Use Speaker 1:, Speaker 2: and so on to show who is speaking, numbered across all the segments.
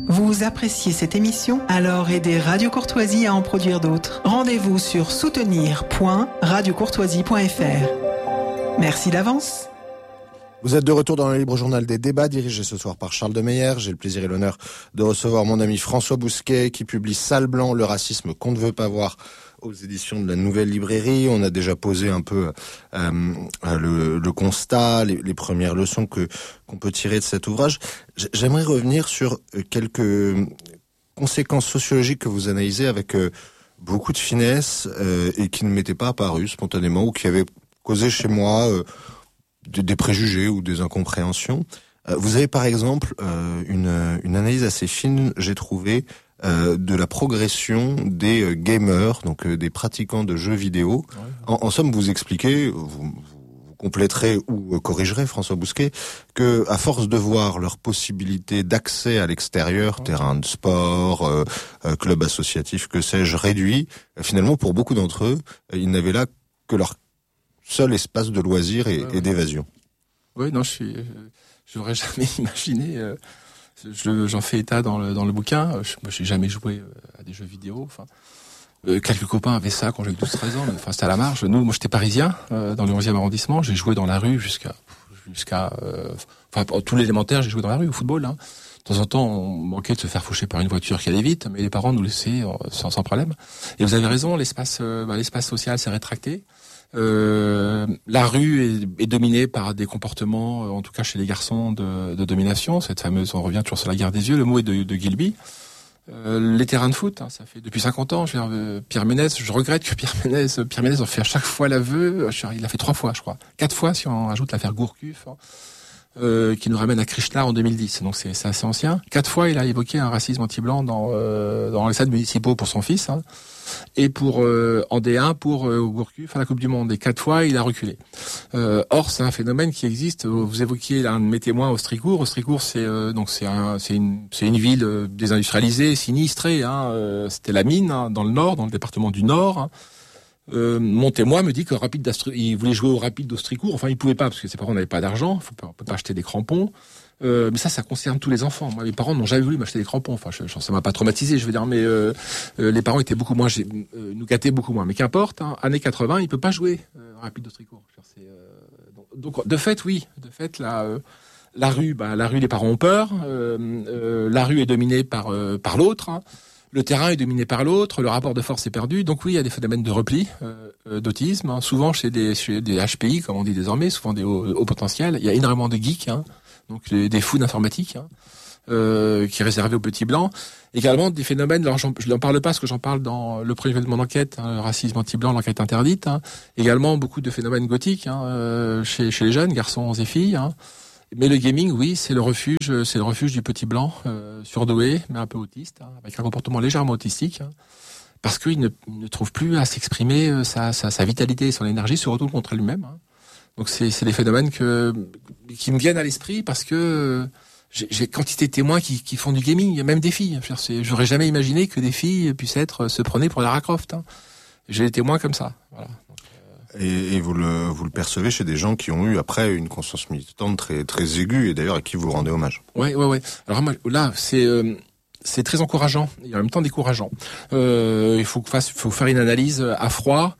Speaker 1: Vous appréciez cette émission? Alors aidez Radio Courtoisie à en produire d'autres. Rendez-vous sur soutenir.radiocourtoisie.fr. Merci d'avance.
Speaker 2: Vous êtes de retour dans le Libre Journal des débats, dirigé ce soir par Charles de Meyer. J'ai le plaisir et l'honneur de recevoir mon ami François Bousquet, qui publie Salle Blanc, le racisme qu'on ne veut pas voir, aux éditions de la Nouvelle Librairie. On a déjà posé un peu le constat, les premières leçons qu'on peut tirer de cet ouvrage. J'aimerais revenir sur quelques conséquences sociologiques que vous analysez avec beaucoup de finesse et qui ne m'étaient pas apparues spontanément ou qui avaient causé chez moi des préjugés ou des incompréhensions. Vous avez par exemple une analyse assez fine, j'ai trouvé, de la progression des gamers, donc des pratiquants de jeux vidéo. Ouais. En somme, vous expliquez, vous compléterez ou corrigerez, François Bousquet, que à force de voir leurs possibilités d'accès à l'extérieur, terrain de sport, club associatif, que sais-je, réduit, finalement pour beaucoup d'entre eux, ils n'avaient là que leur seul espace de loisir et d'évasion.
Speaker 3: Oui, non, j'aurais jamais imaginé. J'en fais état dans le bouquin. Moi, j'ai jamais joué à des jeux vidéo. Enfin, quelques copains avaient ça quand j'avais 12-13 ans. Mais, enfin, c'était à la marge. Moi, j'étais parisien dans le 11e arrondissement. J'ai joué dans la rue jusqu'à tout l'élémentaire. J'ai joué dans la rue au football. Hein. De temps en temps, on manquait de se faire faucher par une voiture qui allait vite, mais les parents nous laissaient sans problème. Et vous avez raison, l'espace social s'est rétracté. La rue est dominée par des comportements, en tout cas chez les garçons, de domination. Cette fameuse, on revient toujours sur la guerre des yeux, le mot est de Gilby. Les terrains de foot, hein, ça fait depuis 50 ans. Pierre Ménès, je regrette que Pierre Ménès en fait à chaque fois l'aveu. Il l'a fait 3 fois, je crois. 4 fois si on ajoute l'affaire Gourcuff, qui nous ramène à Krishna en 2010. Donc c'est assez ancien. 4 fois, il a évoqué un racisme anti-blanc dans les stades municipaux pour son fils. Hein. Et en D1 pour Gourcuff à la Coupe du Monde. Et 4 fois, il a reculé. Or, c'est un phénomène qui existe. Vous évoquiez l'un de mes témoins, Austricourt. Austricourt, c'est une ville désindustrialisée, sinistrée. Hein. C'était la mine hein, dans le Nord, dans le département du Nord. Hein. Mon témoin me dit que il voulait jouer au Rapide d'Austricourt. Enfin, il pouvait pas parce que ses parents n'avaient pas d'argent. On peut pas acheter des crampons. Mais ça concerne tous les enfants. Moi, mes parents n'ont jamais voulu m'acheter des crampons. Enfin, ça m'a pas traumatisé, je veux dire, mais les parents étaient beaucoup moins, nous gâtaient beaucoup moins. Mais qu'importe, hein, années 80, il peut pas jouer Rapide d'Austricourt. Donc, de fait, oui, la rue, les parents ont peur. La rue est dominée par l'autre. Hein. Le terrain est dominé par l'autre. Le rapport de force est perdu. Donc oui, il y a des phénomènes de repli, d'autisme. Hein, souvent chez des HPI, comme on dit désormais, souvent des hauts potentiels. Il y a énormément de geeks. Hein. Donc des fous d'informatique hein, qui est réservé aux petits blancs. Également des phénomènes, alors je n'en parle pas parce que j'en parle dans le premier de mon enquête, hein, le racisme anti-blanc, l'enquête interdite. Hein. Également beaucoup de phénomènes gothiques hein, chez les jeunes, garçons et filles. Hein. Mais le gaming, oui, c'est le refuge du petit blanc, surdoué, mais un peu autiste, hein, avec un comportement légèrement autistique. Hein, parce qu'il ne trouve plus à s'exprimer sa vitalité et son énergie, se retourne contre lui-même. Hein. Donc c'est des phénomènes qui me viennent à l'esprit parce que j'ai quantité de témoins qui font du gaming, même des filles. J'aurais jamais imaginé que des filles puissent se prendre pour Lara Croft. Hein. J'ai des témoins comme ça. Voilà. Donc,
Speaker 2: et vous le percevez chez des gens qui ont eu après une conscience militante très très aiguë et d'ailleurs à qui vous rendez hommage.
Speaker 3: Ouais. Alors moi, là c'est très encourageant et en même temps décourageant. Il faut faire une analyse à froid.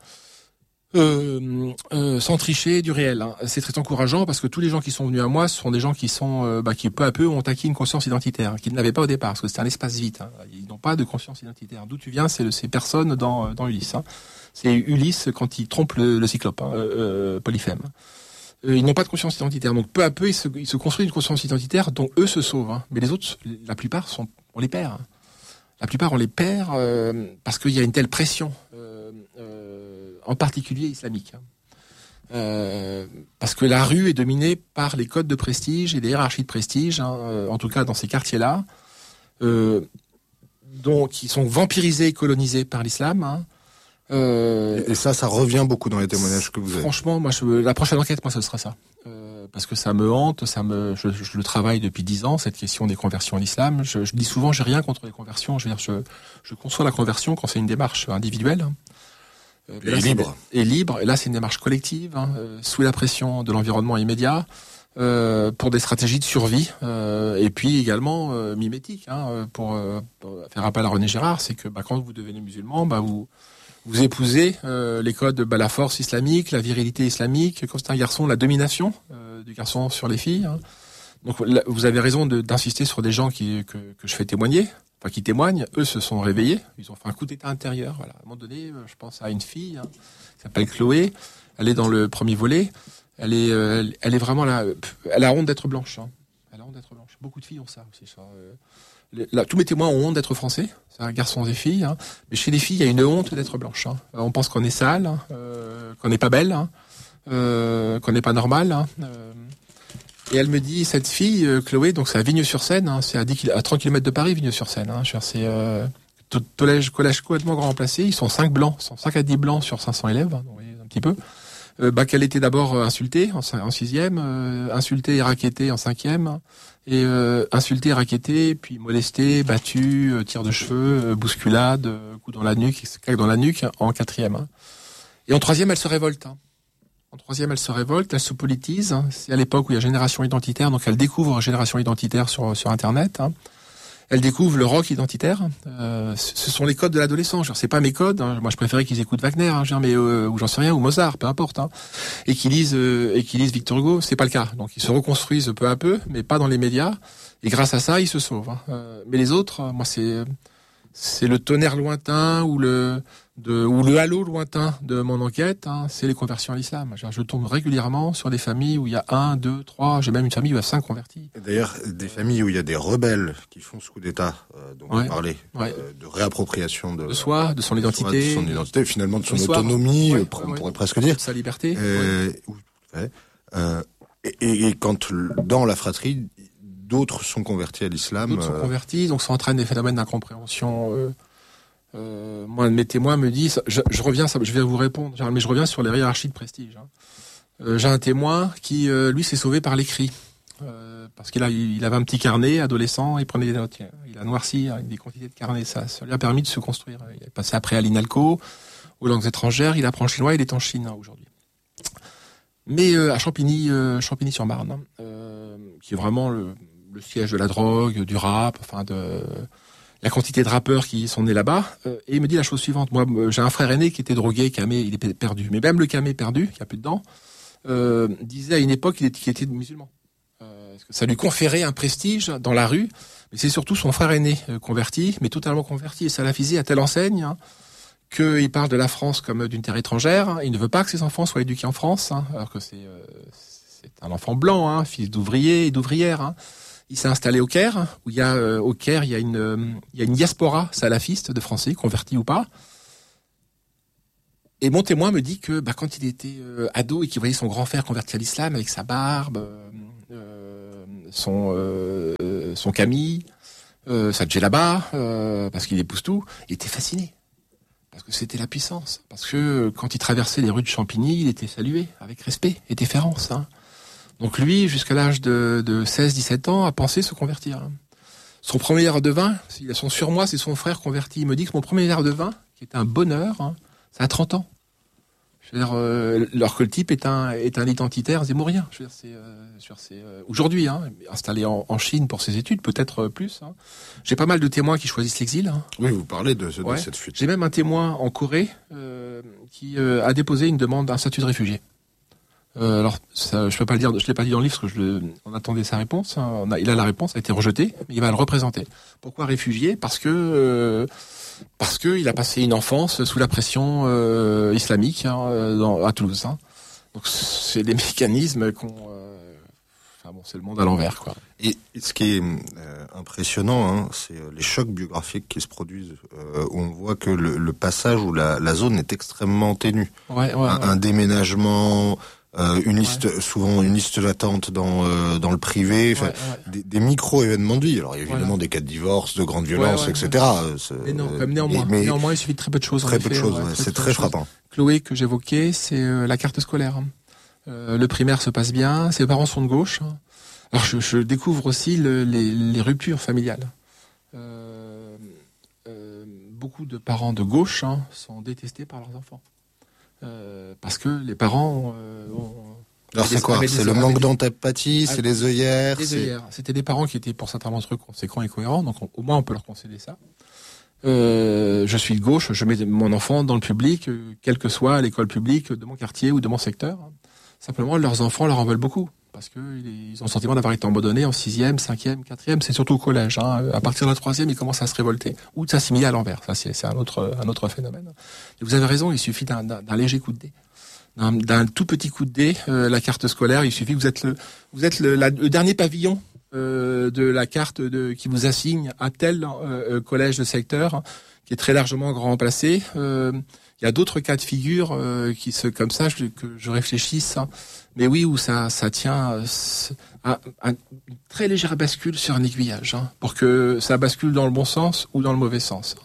Speaker 3: Sans tricher du réel. Hein. C'est très encourageant parce que tous les gens qui sont venus à moi, ce sont des gens qui sont qui peu à peu ont acquis une conscience identitaire, hein, qu'ils n'avaient pas au départ, parce que c'était un espace vide. Hein. Ils n'ont pas de conscience identitaire. D'où tu viens, c'est ces personnes dans Ulysse. Hein. C'est Ulysse quand il trompe le cyclope, hein, Polyphème. Ils n'ont pas de conscience identitaire, donc peu à peu ils se construisent une conscience identitaire dont eux se sauvent. Hein. Mais les autres, la plupart on les perd. Hein. La plupart on les perd parce qu'il y a une telle pression. En particulier islamique. Parce que la rue est dominée par les codes de prestige et les hiérarchies de prestige, hein, en tout cas dans ces quartiers-là, donc qui sont vampirisés et colonisés par l'islam. Hein.
Speaker 2: Et ça revient beaucoup dans les témoignages que vous avez.
Speaker 3: Franchement, moi, la prochaine enquête, moi, ce sera ça. Parce que ça me hante, je le travaille depuis 10 ans, cette question des conversions à l'islam. Je dis souvent, j'ai rien contre les conversions. Je veux dire, je conçois la conversion quand c'est une démarche individuelle. Hein.
Speaker 2: Et libre.
Speaker 3: Et libre. Et là, c'est une démarche collective, hein, sous la pression de l'environnement immédiat. pour des stratégies de survie, et puis également mimétiques, pour faire appel à René Girard, c'est que quand vous devenez musulman, vous épousez les codes de la force islamique, la virilité islamique, quand c'est un garçon, la domination du garçon sur les filles. Donc là, vous avez raison d'insister sur des gens que je fais témoigner, enfin qui témoignent. Eux se sont réveillés, ils ont fait un coup d'état intérieur. Voilà. À un moment donné, je pense à une fille qui s'appelle Chloé. Elle est dans le premier volet. Elle est vraiment là. Elle a honte d'être blanche. Elle a honte d'être blanche. Beaucoup de filles ont ça aussi. Là, tous mes témoins ont honte d'être français. C'est un garçon et filles. Mais chez les filles, il y a une honte d'être blanche. On pense qu'on est sale, qu'on n'est pas belle, qu'on n'est pas normal. Et elle me dit, cette fille, Chloé, donc c'est à Vigneux-sur-Seine. C'est à 30 km de Paris, Vigneux-sur-Seine. C'est collège complètement grand remplacé. Ils sont 5 blancs, 5 à 10 blancs sur 500 élèves. Donc, vous voyez, un petit peu. Qu'elle était d'abord insultée en 6e, insultée et raquettée en 5e, et insultée, raquettée, puis molestée, battue, tir de cheveux, bousculade, coup dans la nuque, claque dans la nuque en 4e. Et en 3e, elle se révolte. En 3e, elle se révolte, elle se politise. C'est à l'époque où il y a Génération Identitaire, donc elle découvre Génération Identitaire sur Internet. Elle découvre le rock identitaire. Ce sont les codes de l'adolescent. C'est pas mes codes. Moi, je préférais qu'ils écoutent Wagner, ou j'en sais rien, ou Mozart, peu importe. Et qu'ils lisent Victor Hugo. C'est pas le cas. Donc, ils se reconstruisent peu à peu, mais pas dans les médias. Et grâce à ça, ils se sauvent. Mais les autres, moi, c'est le tonnerre lointain ou le halo lointain de mon enquête. C'est les conversions à l'islam. Je tombe régulièrement sur des familles où il y a 1, 2, 3. J'ai même une famille où il y a 5 convertis.
Speaker 2: Et d'ailleurs, des familles où il y a des rebelles qui font ce coup d'État, dont on parlait, de réappropriation de soi, de son identité, finalement de son autonomie, on pourrait presque dire,
Speaker 3: de sa liberté.
Speaker 2: Et quand dans la fratrie, d'autres sont convertis à l'islam.
Speaker 3: D'autres sont convertis, donc ça entraîne des phénomènes d'incompréhension. Moi, un de mes témoins me dit, je reviens, je vais vous répondre, mais je reviens sur les hiérarchies de prestige. J'ai un témoin qui, lui, s'est sauvé par l'écrit. Parce qu'il avait un petit carnet adolescent, il prenait des notes. Il a noirci des quantités de carnets. Ça lui a permis de se construire. Il est passé après à l'INALCO, aux langues étrangères, il apprend le chinois, il est en Chine aujourd'hui. Mais à Champigny-sur-Marne, qui est vraiment le siège de la drogue, du rap, la quantité de rappeurs qui sont nés là-bas, et il me dit la chose suivante. Moi, j'ai un frère aîné qui était drogué, camé, il est perdu. Mais même le camé perdu, qui a plus de dents, disait à une époque qu'il était musulman. Parce que ça lui conférait un prestige dans la rue, mais c'est surtout son frère aîné converti, mais totalement converti et salafisé à telle enseigne qu'il parle de la France comme d'une terre étrangère. Il ne veut pas que ses enfants soient éduqués en France, alors que c'est un enfant blanc, fils d'ouvrier et d'ouvrière. Il s'est installé au Caire, où il y a une diaspora salafiste de Français, convertis ou pas. Et mon témoin me dit que quand il était ado et qu'il voyait son grand frère converti à l'islam avec sa barbe, son camis, sa djellaba, parce qu'il épouse tout, il était fasciné. Parce que c'était la puissance. Parce que quand il traversait les rues de Champigny, il était salué avec respect et déférence. Donc lui, jusqu'à l'âge de 16-17 ans, a pensé se convertir. Son premier verre de vin, il a son surmoi, c'est son frère converti. Il me dit que mon premier verre de vin, qui était un bonheur, ça a 30 ans. Je veux dire, alors que le type est un identitaire zémourien. Je veux dire, c'est aujourd'hui, installé en Chine pour ses études, peut-être plus. J'ai pas mal de témoins qui choisissent l'exil. Oui,
Speaker 2: vous parlez de cette fuite.
Speaker 3: J'ai même un témoin en Corée qui a déposé une demande d'un statut de réfugié. Alors, ça, je peux pas le dire, je l'ai pas dit dans le livre parce que on attendait sa réponse. Il a la réponse, a été rejetée, mais il va le représenter. Pourquoi réfugié ? Parce que il a passé une enfance sous la pression islamique à Toulouse. Donc c'est des mécanismes c'est le monde à l'envers, quoi.
Speaker 2: Et ce qui est impressionnant, c'est les chocs biographiques qui se produisent, où on voit que le passage où la zone est extrêmement ténue. Un déménagement. Souvent une liste d'attente dans le privé, des micro-événements de vie. Alors, il y a évidemment des cas de divorce, de grandes violences, etc.
Speaker 3: Mais néanmoins, il suffit de très peu de choses.
Speaker 2: C'est très frappant.
Speaker 3: Chloé, que j'évoquais, c'est la carte scolaire. Le primaire se passe bien, ses parents sont de gauche. Alors, je découvre aussi les ruptures familiales. Beaucoup de parents de gauche sont détestés par leurs enfants. Parce que les parents
Speaker 2: Alors c'est quoi? C'est le manque d'empathie, c'est les œillères.
Speaker 3: Les œillères. C'était des parents qui étaient pour certains d'entre eux conséquents et cohérents, donc au moins on peut leur concéder ça. Je suis de gauche, je mets mon enfant dans le public, quelle que soit l'école publique de mon quartier ou de mon secteur. Simplement, leurs enfants leur en veulent beaucoup, parce que ils ont le sentiment d'avoir été abandonnés en 6e, 5e, 4e, c'est surtout au collège. À partir de la 3e, ils commencent à se révolter, ou de s'assimiler à l'envers. Ça, c'est un autre phénomène. Et vous avez raison, il suffit d'un léger coup de dé. D'un tout petit coup de dé, la carte scolaire, il suffit que vous êtes le dernier pavillon de la carte qui vous assigne à tel collège de secteur, qui est très largement grand placé. Il y a d'autres cas de figure comme ça que je réfléchisse, mais oui, où ça tient à une très légère bascule sur un aiguillage, pour que ça bascule dans le bon sens ou dans le mauvais sens.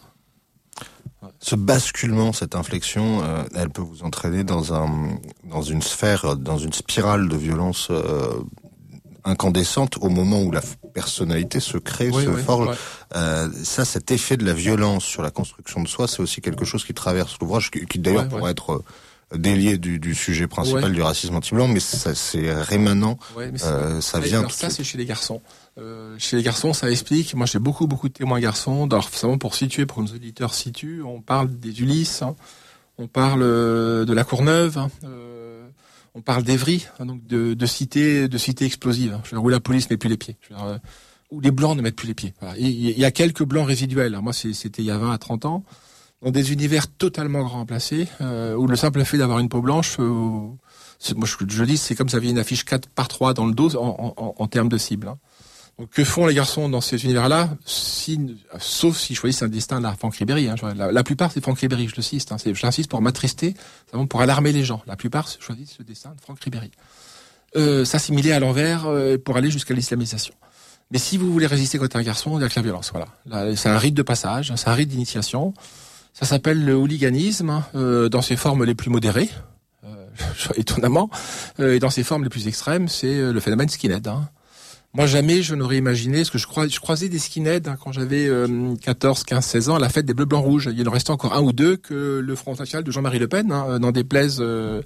Speaker 2: Ce basculement, cette inflexion, elle peut vous entraîner dans une sphère, dans une spirale de violence incandescente au moment où la personnalité se crée, se forge. Ouais. Cet effet de la violence sur la construction de soi, c'est aussi quelque chose qui traverse l'ouvrage, qui d'ailleurs pourrait être délié du sujet principal du racisme anti-blanc, mais c'est rémanent. Ça vient.
Speaker 3: Alors ça, c'est chez les garçons. Chez les garçons, ça explique. Moi, j'ai beaucoup de témoins garçons. Alors, forcément, pour nos auditeurs situent, on parle des Ulysses, on parle de la Courneuve. On parle d'Evry, donc de cités explosives, où la police met plus les pieds, où les blancs ne mettent plus les pieds. Voilà. Il y a quelques blancs résiduels. Alors moi, c'était il y a 20 à 30 ans, dans des univers totalement grand placés, où le simple fait d'avoir une peau blanche, moi je dis, c'est comme ça, une affiche 4x3 dans le dos en termes de cible. Donc, que font les garçons dans ces univers-là, sauf s'ils choisissent un destin de la Franck Ribéry. La plupart, c'est Franck Ribéry, je l'insiste pour m'attrister, pour alarmer les gens. La plupart choisissent le destin de Franck Ribéry. S'assimiler à l'envers pour aller jusqu'à l'islamisation. Mais si vous voulez résister contre un garçon, il y a que la violence. Voilà. Là, c'est un rite de passage, c'est un rite d'initiation. Ça s'appelle le hooliganisme, dans ses formes les plus modérées, étonnamment. Et dans ses formes les plus extrêmes, c'est le phénomène skinhead. Moi, jamais je n'aurais imaginé, parce que je croisais des skinheads quand j'avais 14, 15, 16 ans, à la fête des Bleus, Blancs, Rouges. Il en restait encore un ou deux que le Front National de Jean-Marie Le Pen, n'en déplaise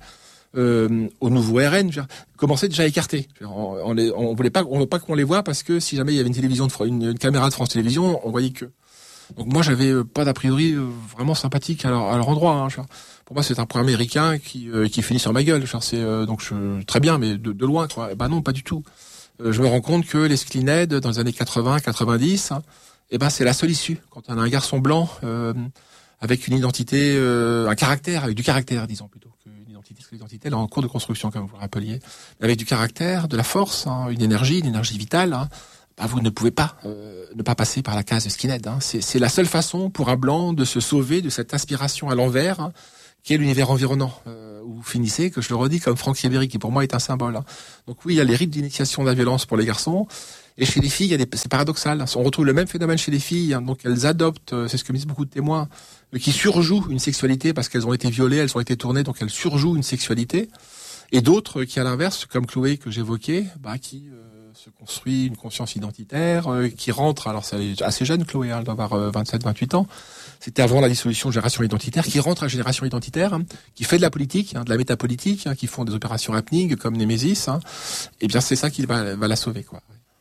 Speaker 3: au nouveau RN, commençait déjà à écarter. On voulait pas qu'on les voit, parce que si jamais il y avait une caméra de France Télévisions, on voyait que. Donc moi, j'avais pas d'a priori vraiment sympathique à leur endroit. Pour moi, c'est un point américain qui finit sur ma gueule. Très bien, mais de loin, quoi. Non, pas du tout. Je me rends compte que les skinheads, dans les années 80, 90, c'est la seule issue. Quand on a un garçon blanc, avec une identité, avec du caractère, disons plutôt, qu'une identité, parce que l'identité, elle est en cours de construction, comme vous le rappeliez. Avec du caractère, de la force, une énergie vitale, vous ne pouvez pas ne pas passer par la case skinhead. C'est la seule façon pour un blanc de se sauver de cette aspiration à l'envers, qui est l'univers environnant, où vous finissez, que je le redis, comme Franck Ribéry, qui pour moi est un symbole. Donc oui, il y a les rites d'initiation de la violence pour les garçons, et chez les filles, c'est paradoxal. On retrouve le même phénomène chez les filles, donc elles adoptent, c'est ce que me disent beaucoup de témoins, qui surjouent une sexualité parce qu'elles ont été violées, elles ont été tournées, donc elles surjouent une sexualité, et d'autres qui, à l'inverse, comme Chloé que j'évoquais, qui se construit une conscience identitaire, qui rentre, alors c'est assez jeune Chloé, elle doit avoir 27, 28 ans, c'était avant la dissolution de Génération Identitaire, qui rentre à Génération Identitaire, qui fait de la politique, de la métapolitique, qui font des opérations happening comme Némésis, c'est ça qui va la sauver, quoi.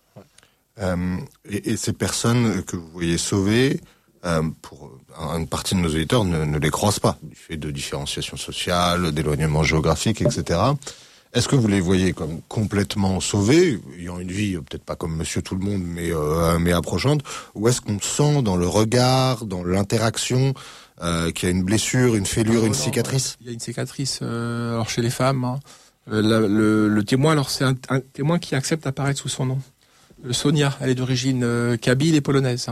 Speaker 2: Et ces personnes que vous voyez sauver, pour une partie de nos auditeurs ne les croisent pas, du fait de différenciation sociale, d'éloignement géographique, etc. Est-ce que vous les voyez comme complètement sauvés, ayant une vie peut-être pas comme Monsieur Tout le Monde, mais approchante, ou est-ce qu'on sent dans le regard, dans l'interaction, qu'il y a une blessure, une fêlure, une cicatrice?
Speaker 3: Il y a une cicatrice. Alors chez les femmes, le témoin, alors c'est un témoin qui accepte d'apparaître sous son nom. Sonia, elle est d'origine kabyle et polonaise.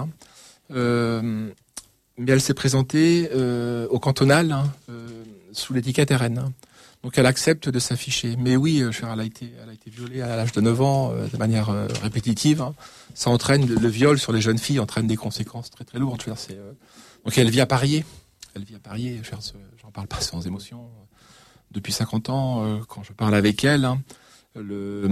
Speaker 3: Mais elle s'est présentée au cantonal sous l'étiquette RN. Donc elle accepte de s'afficher. Mais oui, elle a été violée à l'âge de 9 ans de manière répétitive. Ça entraîne, le viol sur les jeunes filles entraîne des conséquences très très lourdes. Donc elle vit à parier. J'en parle pas sans émotion. Depuis 50 ans, quand je parle avec elle,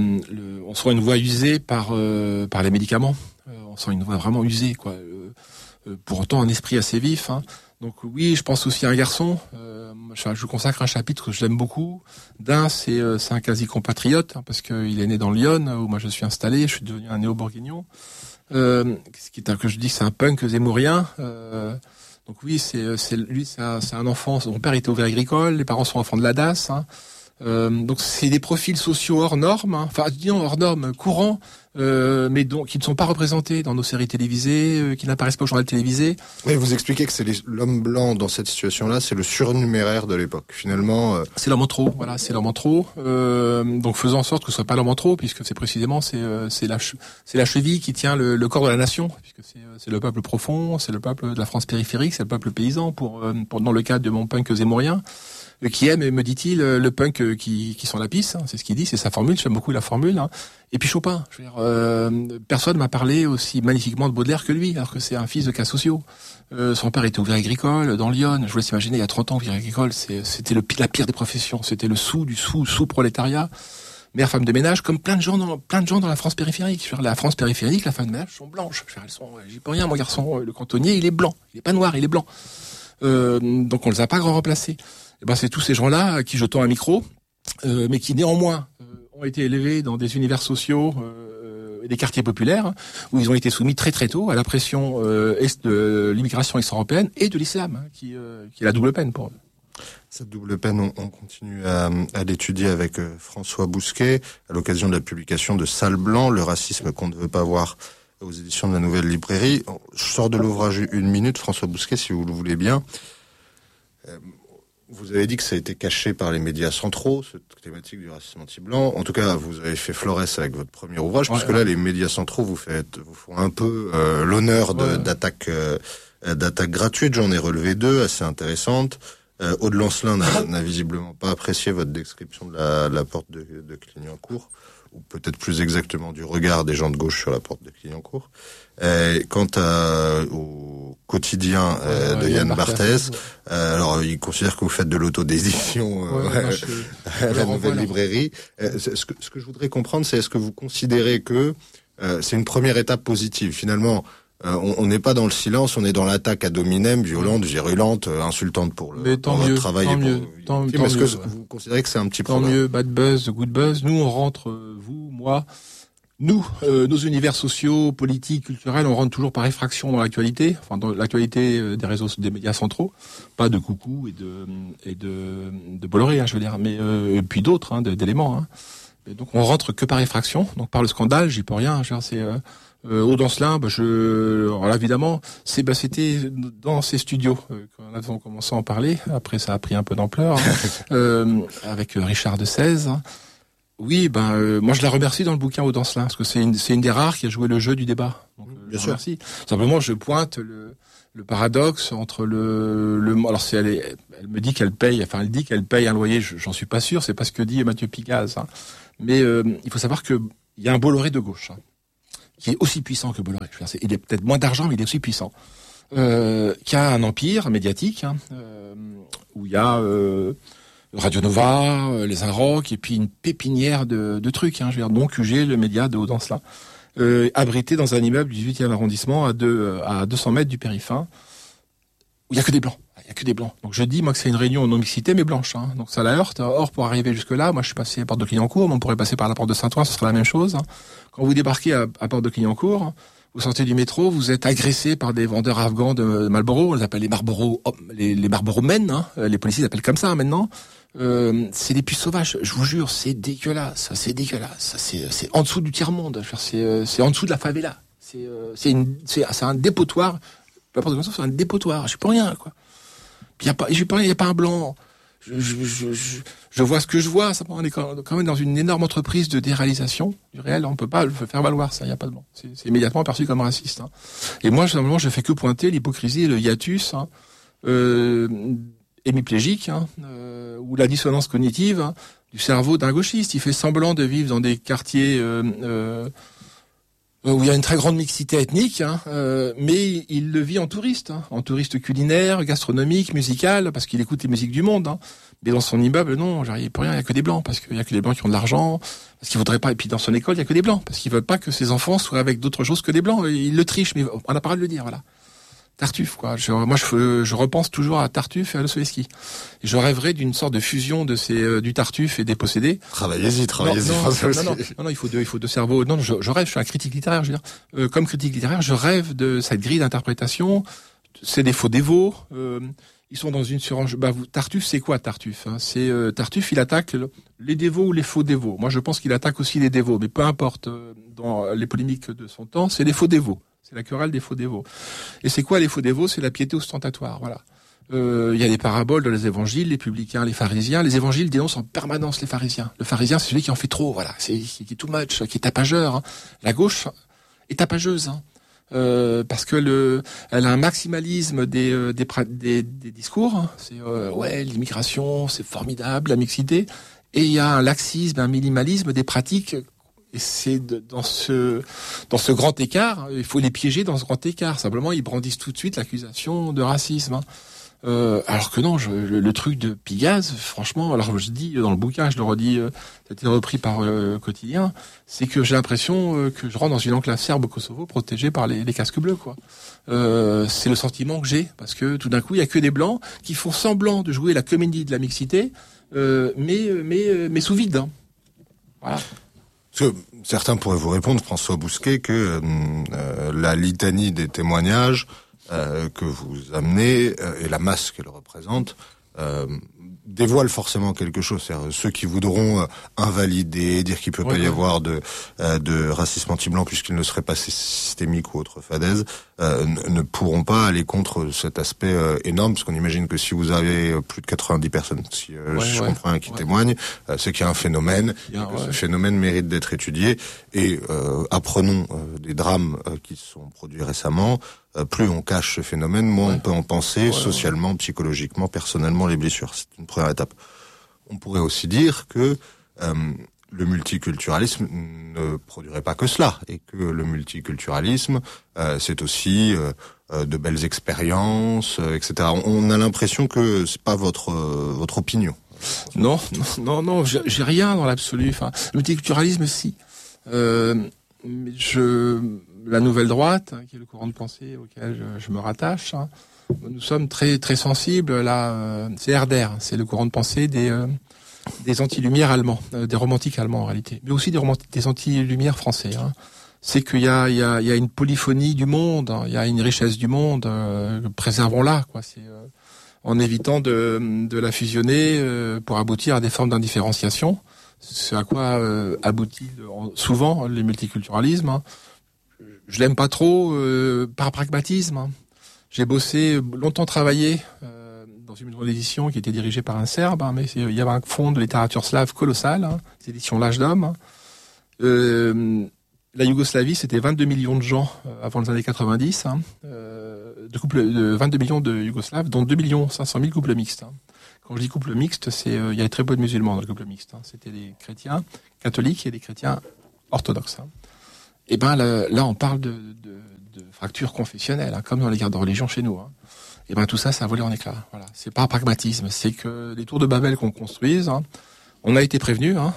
Speaker 3: on sent une voix usée par les médicaments. On sent une voix vraiment usée, quoi. pour autant un esprit assez vif. Donc oui, je pense aussi à un garçon. Je consacre un chapitre que je l'aime beaucoup. C'est un quasi compatriote parce qu'il est né dans Lyon où moi je suis installé. Je suis devenu un néo-bourguignon. Que je dis que c'est un punk zémourien. Donc oui, c'est un enfant. Son père était ouvrier agricole. Les parents sont enfants de la DAS. Donc c'est des profils sociaux hors normes, disons hors normes, courants, mais donc qui ne sont pas représentés dans nos séries télévisées, qui n'apparaissent pas au journal télévisé.
Speaker 2: Mais vous expliquez que c'est l'homme blanc dans cette situation-là, c'est le surnuméraire de l'époque. Finalement,
Speaker 3: c'est l'homme en trop. Voilà, c'est l'homme en trop. Donc faisons en sorte que ce soit pas l'homme en trop, puisque c'est précisément c'est la cheville qui tient le corps de la nation, puisque c'est le peuple profond, c'est le peuple de la France périphérique, c'est le peuple paysan pour dans le cadre de mon punk zémourien. Qui aime, me dit-il, le punk qui sent la pisse, c'est ce qu'il dit, c'est sa formule, j'aime beaucoup la formule. Et puis Chopin, je veux dire, personne m'a parlé aussi magnifiquement de Baudelaire que lui, alors que c'est un fils de cas sociaux. Son père était ouvrier agricole dans Lyon, je vous laisse imaginer, il y a 30 ans, ouvrier agricole, c'était la pire des professions, c'était le sous-prolétariat. Mère, femme de ménage, comme plein de gens dans la France périphérique. Je veux dire, la France périphérique, la femme de ménage sont blanches. Je veux dire, j'y peux rien, mon garçon, le cantonnier, il est blanc, il est pas noir, il est blanc. Donc on les a pas grand remplacés. Et ben c'est tous ces gens-là à qui je tends un micro, mais qui néanmoins ont été élevés dans des univers sociaux et des quartiers populaires où ils ont été soumis très très tôt à la pression de l'immigration extra-européenne et de l'islam, qui est la double peine pour eux.
Speaker 2: Cette double peine, on continue à l'étudier avec François Bousquet à l'occasion de la publication de Salle Blanc, le racisme qu'on ne veut pas voir aux éditions de la Nouvelle Librairie. Je sors de l'ouvrage une minute, François Bousquet, si vous le voulez bien. Vous avez dit que ça a été caché par les médias centraux, cette thématique du racisme anti-blanc. En tout cas, vous avez fait florès avec votre premier ouvrage, puisque là, les médias centraux vous font un peu l'honneur d'attaques gratuites. J'en ai relevé 2 assez intéressantes. Aude Lancelin n'a visiblement pas apprécié votre description de la porte de Clignancourt, ou peut-être plus exactement du regard des gens de gauche sur la porte de Clignancourt. Quant au quotidien de Yann Barthès, alors il considère que vous faites de l'autodédition à la Nouvelle Librairie. Ce que je voudrais comprendre, c'est est-ce que vous considérez que c'est une première étape positive finalement? On n'est pas dans le silence, on est dans l'attaque ad hominem, violente, virulente, insultante pour votre travail. Est-ce que vous considérez que c'est un petit problème?
Speaker 3: Tant mieux, bad buzz, good buzz. Nous, on rentre, vous, moi, nos univers sociaux, politiques, culturels, on rentre toujours par effraction dans l'actualité, dans l'actualité des réseaux, des médias centraux, pas de coucou et de Bolloré, je veux dire, mais et puis d'autres d'éléments. Et donc on rentre que par effraction, donc par le scandale, j'y peux rien. Je veux dire, c'est Aude Lancelin, alors là, évidemment, c'était dans ces studios qu'on a commencé à en parler. Après, ça a pris un peu d'ampleur avec Richard de 16. Oui, moi je la remercie dans le bouquin Aude Lancelin parce que c'est une des rares qui a joué le jeu du débat. Donc,
Speaker 2: bien sûr.
Speaker 3: Merci. Simplement, je pointe le paradoxe entre alors elle me dit qu'elle paye, elle dit qu'elle paye un loyer. J'en suis pas sûr. C'est pas ce que dit Mathieu Pigaz. Mais il faut savoir que il y a un Bolloré de gauche. Qui est aussi puissant que Bolloré. Il est peut-être moins d'argent, mais il est aussi puissant. Qui a un empire médiatique, où il y a Radio Nova, les Inrocks, et puis une pépinière de trucs. Je veux dire, donc QG, le média de Aude Lancelin, abrité dans un immeuble du 18e arrondissement à 200 mètres du périph', où il y a que des blancs. Il y a que des blancs. Donc je dis moi que c'est une réunion non-mixité mais blanche. Donc ça la heurte. Or pour arriver jusque là, moi je suis passé à la porte de Clignancourt, mais on pourrait passer par la porte de Saint-Ouen, ce sera la même chose. Quand vous débarquez à porte de Clignancourt, vous sortez du métro, vous êtes agressé par des vendeurs afghans de Marlboro, on les appelle les Marlboro men, les policiers l'appellent comme ça maintenant. C'est des puces sauvages, je vous jure, c'est dégueulasse, c'est en dessous du tiers-monde, c'est en dessous de la favela. C'est un dépotoir. C'est un dépotoir, je sais pas rien quoi. Il y a pas un blanc. Je vois ce que je vois. Ça, on est quand même dans une énorme entreprise de déréalisation du réel. On peut pas le faire valoir. Ça, il y a pas de blanc. C'est immédiatement perçu comme raciste. Et moi, simplement, je fais que pointer l'hypocrisie et le hiatus hémiplégique ou la dissonance cognitive du cerveau d'un gauchiste. Il fait semblant de vivre dans des quartiers où il y a une très grande mixité ethnique, mais il le vit en touriste culinaire, gastronomique, musical, parce qu'il écoute les musiques du monde. Mais dans son immeuble, non, j'arrive pour rien, il y a que des blancs, parce qu'il y a que des blancs qui ont de l'argent, parce qu'il voudrait pas. Et puis dans son école, il y a que des blancs, parce qu'il veut pas que ses enfants soient avec d'autres choses que des blancs. Il le triche, mais on n'a pas le droit de le dire, voilà. Tartuffe, quoi. Je repense toujours à Tartuffe et à Dostoïevski. Je rêverais d'une sorte de fusion de du Tartuffe et des possédés.
Speaker 2: Travaillez-y.
Speaker 3: Non, il faut deux cerveaux. Non, je rêve, je suis un critique littéraire, je veux dire. Comme critique littéraire, je rêve de cette grille d'interprétation. C'est des faux dévots. Ils sont dans une surenchère. Tartuffe, c'est quoi Tartuffe, hein? Tartuffe, il attaque les dévots ou les faux dévots. Moi, je pense qu'il attaque aussi les dévots, mais peu importe. Dans les polémiques de son temps, c'est les faux dévots. C'est la querelle des faux dévots. Et c'est quoi les faux dévots? C'est la piété ostentatoire, voilà. Il y a des paraboles dans les évangiles, les publicains, les pharisiens. Les évangiles dénoncent en permanence les pharisiens. Le pharisien, c'est celui qui en fait trop, voilà. Qui est too much, qui est tapageur, hein. La gauche est tapageuse, hein. Parce que elle a un maximalisme des discours, hein. C'est l'immigration, c'est formidable, la mixité. Et il y a un laxisme, un minimalisme des pratiques. Et c'est dans ce grand écart, il faut les piéger dans ce grand écart. Simplement, ils brandissent tout de suite l'accusation de racisme, hein. Alors que non, le truc de Pigaz, franchement, alors je dis dans le bouquin, je le redis, ça a été repris par Quotidien, c'est que j'ai l'impression que je rentre dans une enclave serbe au Kosovo protégée par les casques bleus, quoi. C'est le sentiment que j'ai, parce que tout d'un coup, il y a que des blancs qui font semblant de jouer la comédie de la mixité, mais sous vide, hein. Voilà.
Speaker 2: Parce que certains pourraient vous répondre, François Bousquet, que la litanie des témoignages que vous amenez et la masse qu'elle représente dévoile forcément quelque chose. C'est-à-dire ceux qui voudront invalider, dire qu'il peut pas y avoir de racisme anti-blanc puisqu'il ne serait pas systémique ou autre fadaise, ne pourront pas aller contre cet aspect énorme, parce qu'on imagine que si vous avez plus de 90 personnes, si je comprends qui témoignent, c'est qu'il y a un phénomène, et que ce phénomène mérite d'être étudié, et apprenons des drames qui se sont produits récemment. Plus on cache ce phénomène, moins on peut en penser socialement, psychologiquement, personnellement les blessures. C'est une première étape. On pourrait aussi dire que le multiculturalisme ne produirait pas que cela, et que le multiculturalisme, c'est aussi de belles expériences, etc. On a l'impression que c'est pas votre opinion.
Speaker 3: Non, j'ai rien dans l'absolu. Enfin, le multiculturalisme, si. La nouvelle droite, hein, qui est le courant de pensée auquel je me rattache, hein, nous sommes très très sensibles. Là, c'est RDR, c'est le courant de pensée des anti-lumières allemands, des romantiques allemands en réalité, mais aussi des anti-lumières français. Hein. C'est qu'il y a une polyphonie du monde, hein, il y a une richesse du monde, préservons-la, quoi. C'est en évitant de la fusionner pour aboutir à des formes d'indifférenciation. C'est à quoi aboutit souvent le multiculturalisme. Hein. Je l'aime pas trop par pragmatisme. Hein. J'ai longtemps travaillé dans une maison d'édition qui était dirigée par un Serbe, hein, mais il y avait un fonds de littérature slave colossal, hein, les éditions L'Âge d'Homme. Hein. La Yougoslavie, c'était 22 millions de gens avant les années 90, hein, 22 millions de Yougoslaves, dont 2 500 000 couples mixtes. Hein. Quand je dis couple mixte, il y avait très peu de musulmans dans le couple mixte. Hein. C'était des chrétiens catholiques et des chrétiens orthodoxes. Hein. Et là, on parle de fractures confessionnelles, hein, comme dans les guerres de religion chez nous. Hein. Et tout ça, ça a volé en éclats. Voilà. C'est pas un pragmatisme, c'est que les tours de Babel qu'on construise, hein, on a été prévenus. Hein,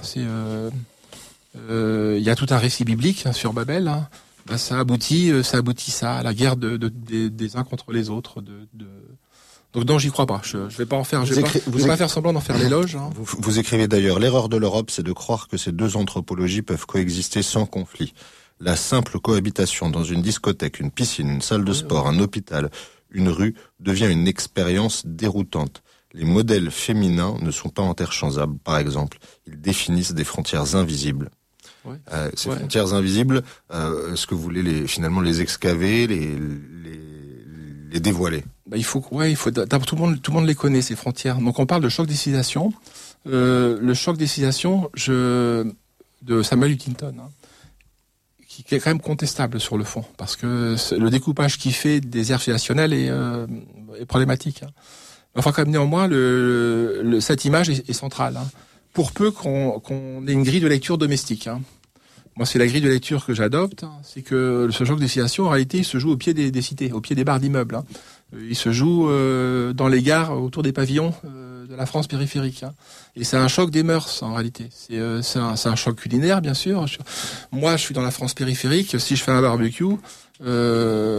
Speaker 3: y a tout un récit biblique, hein, sur Babel. Hein, ça aboutit à la guerre des uns contre les autres. Donc non, j'y crois pas. Je vais pas en faire. Je vais pas faire semblant d'en faire l'éloge. Hein.
Speaker 2: Vous écrivez d'ailleurs: l'erreur de l'Europe, c'est de croire que ces deux anthropologies peuvent coexister sans conflit. La simple cohabitation dans une discothèque, une piscine, une salle de sport, un hôpital, une rue devient une expérience déroutante. Les modèles féminins ne sont pas interchangeables, par exemple. Ils définissent des frontières invisibles. Ces frontières invisibles, est-ce que vous voulez finalement les excaver, les dévoiler?
Speaker 3: Il faut d'abord, tout le monde les connaît, ces frontières. Donc on parle de choc des civilisations. Le choc des civilisations de Samuel Huntington, hein, qui est quand même contestable sur le fond, parce que le découpage qu'il fait des aires civilisationnelles est problématique. Hein. Enfin, quand même, néanmoins, cette image est centrale. Hein. Pour peu qu'on ait une grille de lecture domestique. Hein. Moi, c'est la grille de lecture que j'adopte. Hein. C'est que ce choc des civilisations, en réalité, il se joue au pied des cités, au pied des barres d'immeubles. Hein. Il se joue dans les gares, autour des pavillons de la France périphérique. Hein. Et c'est un choc des mœurs, en réalité. C'est un choc culinaire, bien sûr. Moi, je suis dans la France périphérique. Si je fais un barbecue,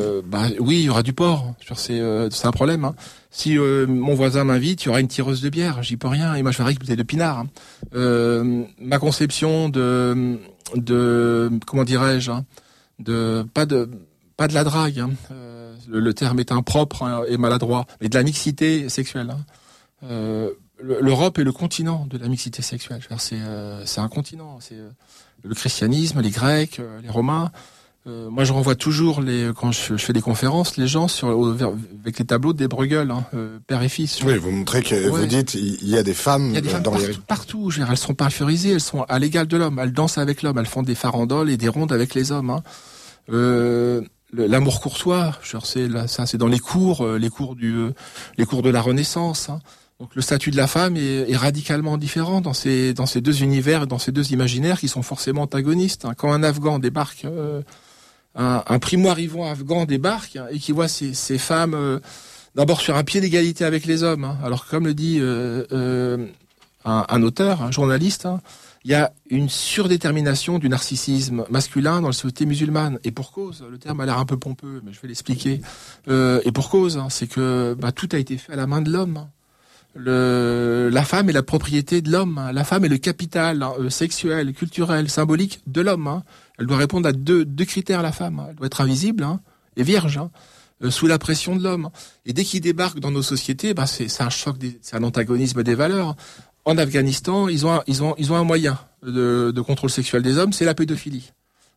Speaker 3: oui, il y aura du porc. C'est un problème. Hein. Si mon voisin m'invite, il y aura une tireuse de bière. J'y peux rien. Et moi, je ferai une bouteille de pinard. Hein. Ma conception de comment dirais-je, hein, pas de la drague. Hein. Le terme est impropre, hein, et maladroit, mais de la mixité sexuelle. Hein. L'Europe est le continent de la mixité sexuelle. C'est un continent. C'est le christianisme, les Grecs, les Romains. Moi, je renvoie toujours quand je fais des conférences, les gens avec les tableaux des Bruegel, hein, père et fils.
Speaker 2: Oui, vous montrez que vous dites il y a des femmes, dans les
Speaker 3: partout. Je veux dire, elles sont parfurisées, elles sont à l'égal de l'homme, elles dansent avec l'homme, elles font des farandoles et des rondes avec les hommes. Hein. L'amour courtois, c'est dans les cours de la Renaissance. Hein. Donc le statut de la femme est radicalement différent dans ces deux univers, dans ces deux imaginaires qui sont forcément antagonistes. Hein. Quand un Afghan débarque, un primo-arrivant afghan débarque, hein, et qui voit ces femmes d'abord sur un pied d'égalité avec les hommes. Hein. Alors comme le dit un auteur, un journaliste, hein, il y a une surdétermination du narcissisme masculin dans la société musulmane. Et pour cause, le terme a l'air un peu pompeux, mais je vais l'expliquer. Et pour cause, hein, c'est que tout a été fait à la main de l'homme. Hein. La femme est la propriété de l'homme. Hein. La femme est le capital, hein, sexuel, culturel, symbolique de l'homme. Hein. Elle doit répondre à deux critères, la femme. Hein. Elle doit être invisible, hein, et vierge, hein, sous la pression de l'homme. Et dès qu'il débarque dans nos sociétés, c'est un choc, c'est un antagonisme des valeurs. En Afghanistan, ils ont un moyen de contrôle sexuel des hommes, c'est la pédophilie.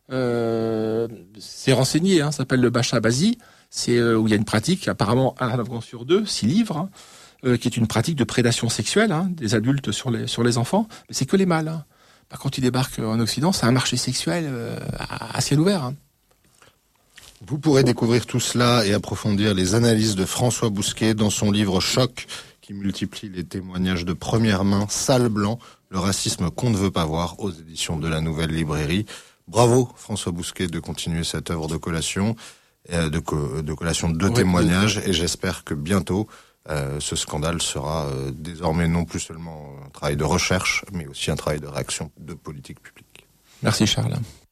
Speaker 3: C'est renseigné, hein, ça s'appelle le Bacha-Bazi. C'est où il y a une pratique, apparemment un Afghan sur 2, 6 livres, hein, qui est une pratique de prédation sexuelle, hein, des adultes sur les enfants. Mais c'est que les mâles. Hein. Quand ils débarquent en Occident, c'est un marché sexuel à ciel ouvert. Hein.
Speaker 2: Vous pourrez découvrir tout cela et approfondir les analyses de François Bousquet dans son livre Choc, qui multiplie les témoignages de première main, Salle Blanc, le racisme qu'on ne veut pas voir, aux éditions de la Nouvelle Librairie. Bravo François Bousquet de continuer cette œuvre de collation, de collation de témoignages, et j'espère que bientôt ce scandale sera désormais non plus seulement un travail de recherche, mais aussi un travail de réaction de politique publique.
Speaker 3: Merci Charles.